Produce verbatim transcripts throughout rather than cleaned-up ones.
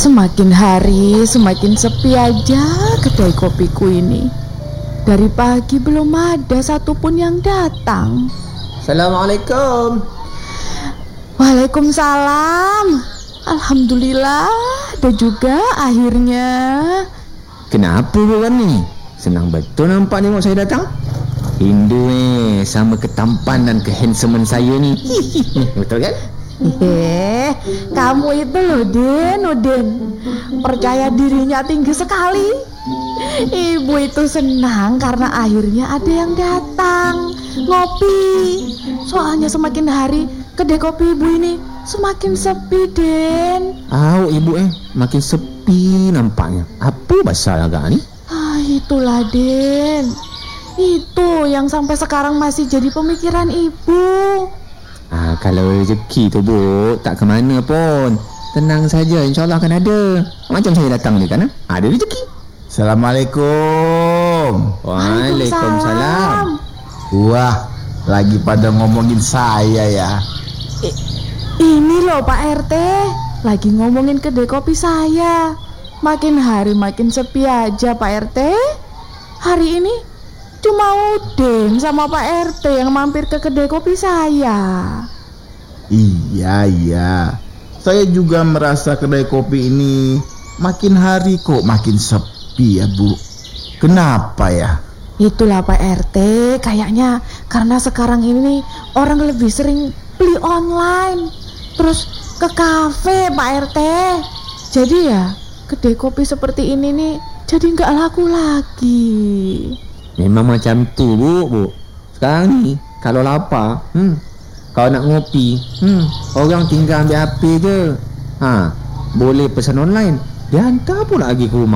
Semakin hari semakin sepi aja kedai kopiku ini. Dari pagi belum ada satupun yang datang. Assalamualaikum. Waalaikumsalam. Alhamdulillah ada juga akhirnya. Kenapa bukan ni? Senang betul nampak tengok saya datang. Hindu eh, sama ketampanan kehandsoman saya ni. Betul kan? Hehe, kamu itu loh Den, Udin, percaya dirinya tinggi sekali. Ibu itu senang karena akhirnya ada yang datang ngopi. Soalnya semakin hari kedai kopi ibu ini semakin sepi, Den. Au, ibu eh makin sepi nampaknya. Apa masalah agak ni? Ah, itulah Den. Itu yang sampai sekarang masih jadi pemikiran ibu. Ah, kalau rezeki tu bu, tak ke mana pun. Tenang saja, insyaAllah akan ada. Macam saya datang ni kan, ada rezeki. Assalamualaikum. Waalaikumsalam. Wah, lagi pada ngomongin saya ya. I- Ini loh Pak R T, lagi ngomongin kedai kopi saya. Makin hari makin sepi aja Pak R T. Hari ini cuma Udin sama Pak R T yang mampir ke kedai kopi saya. Iya, iya. Saya juga merasa kedai kopi ini makin hari kok makin sepi ya, Bu. Kenapa ya? Itulah Pak R T, kayaknya karena sekarang ini orang lebih sering beli online, terus ke kafe Pak R T. Jadi ya kedai kopi seperti ini nih jadi nggak laku lagi. Memang macam tu bu, bu. Sekarang ni kalau lapar, hmm, kalau nak ngopi, hmm, orang tinggal ambil H P je. Ha, boleh pesan online, dia hantar pula lagi ke rumah.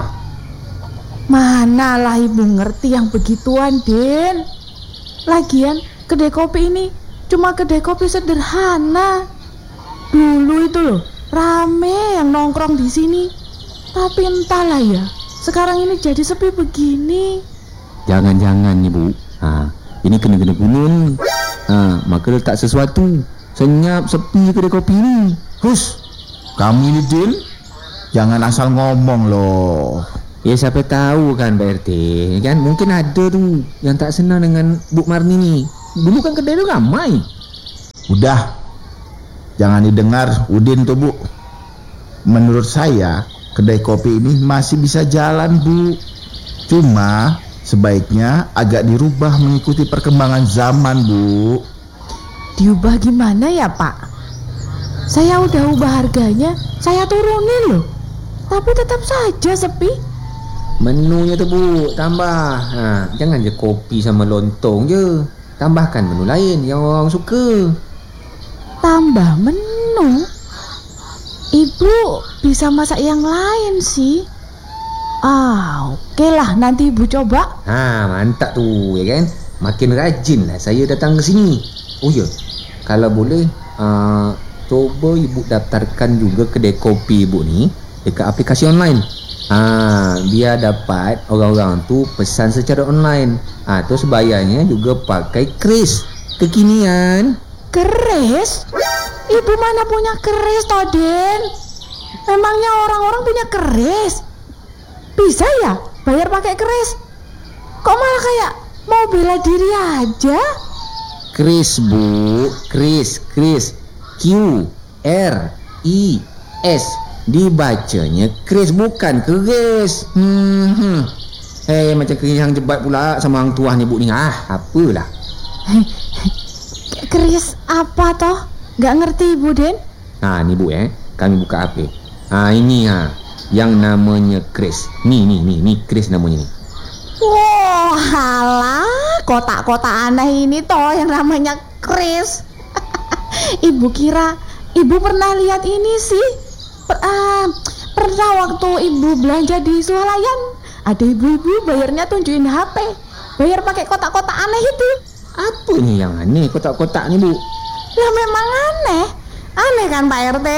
Manalah ibu ngerti yang begituan, Den. Lagian kedai kopi ini cuma kedai kopi sederhana. Dulu itu loh rame yang nongkrong di sini. Tapi entahlah ya, sekarang ini jadi sepi begini. Jangan-jangan ni bu, ha, ini kena-kena gunung. Ha, maka letak sesuatu. Senyap sepi kedai kopi ni. Hus, kamu ini Din, jangan asal ngomong loh. Ya siapa tahu kan Pak R T, kan mungkin ada tu yang tak senang dengan Bu Marni ni. Dulu kan kedai tu ramai. Udah, jangan didengar Udin tuh Bu. Menurut saya kedai kopi ini masih bisa jalan Bu. Cuma sebaiknya agak dirubah mengikuti perkembangan zaman Bu. Diubah gimana ya Pak? Saya udah ubah harganya, saya turunin loh. Tapi tetap saja sepi. Menunya tu bu, tambah. Ha, jangan je kopi sama lontong je. Tambahkan menu lain yang orang suka. Tambah menu? Ibu bisa masak yang lain sih. Ah, oke lah, nanti ibu coba. Ha, mantap tu, ya kan? Makin rajin lah saya datang ke sini. Oh ya, kalau boleh, uh, coba ibu daftarkan juga kedai kopi ibu ni dekat aplikasi online. Ah, biar dapat orang-orang tu pesan secara online. Ah, terus bayarnya juga pakai kris kekinian. Keris? Ibu mana punya keris toh, Den? Memangnya orang-orang punya keris? Bisa ya bayar pakai keris? Kok malah kayak mau bela diri aja? Kris bu, kris, kris, Q R I S, dibacanya kris bukan keris. Hmm, hmm. Hei, macam keris yang jebat pula sama orang tua ni bu ni. Ah, apalah. Keris apa toh? Gak ngerti ibu, Den. Ah, ni bu eh, kami buka H P. Ah, ini ah, yang namanya kris. Ni, ni, ni, ni kris namanya ni. Wah, halah, kotak-kotak aneh ini toh yang namanya kris. Ibu kira ibu pernah lihat ini sih? Per, uh, pernah waktu ibu belanja di swalayan, ada ibu-ibu bayarnya tunjukin H P, bayar pakai kotak-kotak aneh itu. Apa ni yang aneh kotak-kotak ni bu? Lah memang aneh, aneh kan Pak R T?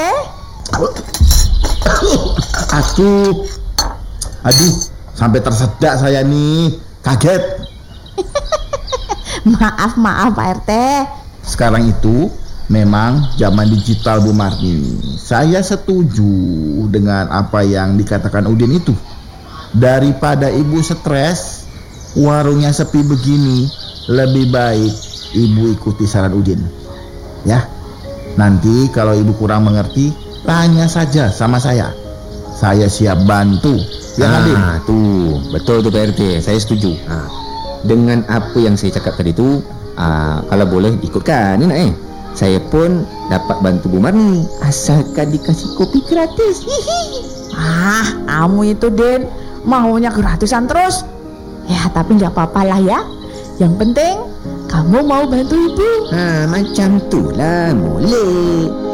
Aduh, aduh, sampai tersedak saya nih, kaget. Maaf, maaf Pak R T. Sekarang itu memang zaman digital Bu Marni. Saya setuju dengan apa yang dikatakan Udin itu. Daripada ibu stres, warungnya sepi begini, lebih baik ibu ikuti saran Udin. Ya, nanti kalau ibu kurang mengerti, tanya saja sama saya. Saya siap bantu. Ya kan, Din? Ah, tuh, betul tuh Pak R T, saya setuju. Ah, dengan apa yang saya cakap tadi tu, ah, kalau boleh ikutkan, ni nak eh. Saya pun dapat bantu Bu Marni, asalkan dikasih kopi gratis. Hihi. Ah, kamu itu Din, maunya gratisan terus. Ya, tapi nggak apa-apa lah ya. Yang penting kamu mau bantu ibu. Ah, macam tu lah, boleh.